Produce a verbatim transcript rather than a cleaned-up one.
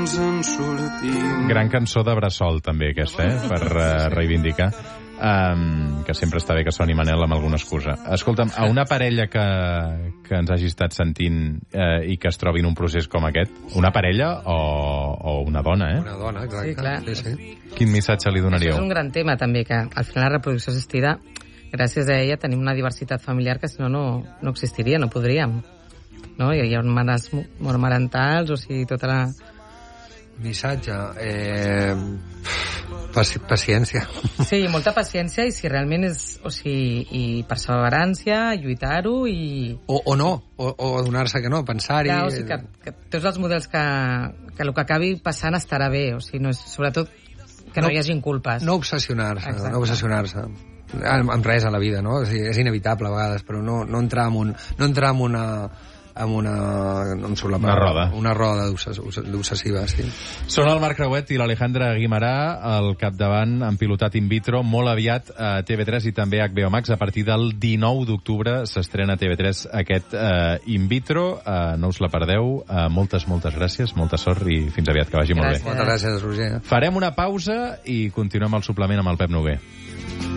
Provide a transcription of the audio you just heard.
ens en sortim. Gran cançó de bressol, també, aquesta, eh? Per uh, reivindicar. Um, que sempre està bé que soni Manel amb alguna excusa. Escolta'm, a una parella que, que ens hagi estat sentint uh, i que es trobi en un procés com aquest, una parella o, o una dona, eh? Una dona, exacte. Sí, clar. Sí, sí. Quin missatge li donaríeu? Això és un gran tema, també, que al final la reproducció assistida, gràcies a ella, tenim una diversitat familiar que si no, no, no existiria, no podríem. No? Hi ha mares monomarentals, o sigui, tota la... Missatge... Eh... Paci paciència. Sí, molta paciència, i si realment és... O sigui, i perseverància, lluitar-ho i... O, o no, o, o adonar-se que no, pensar-hi... Clar, o sigui, que, que tots els models que, que el que acabi passant estarà bé, o sigui, no és, sobretot que no, no hi hagin culpes. No obsessionar-se, no obsessionar-se. Amb, amb res a la vida, no? O sigui, és inevitable a vegades, però no, no entrar en un... No entrar en una... amb una... No em surt la paraula. Una roda. Una roda d'obsessiva, sí. Són el Marc Creuet i l'Alejandra Guimarà al capdavant en pilotat in vitro, molt aviat a T V tres i també a H B O Max. A partir del dinou d'octubre s'estrena a T V tres aquest eh, in vitro. Eh, no us la perdeu. Eh, moltes, moltes gràcies, molta sort i fins aviat, que vagi Gràcies. molt bé. Moltes gràcies, Roger. Farem una pausa i continuem el suplement amb el Pep Noguer.